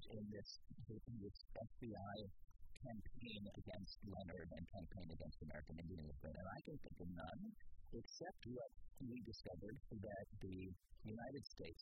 in this FBI campaign against Leonard and campaign against American Indian movement, and I can think of none except what we discovered that the United States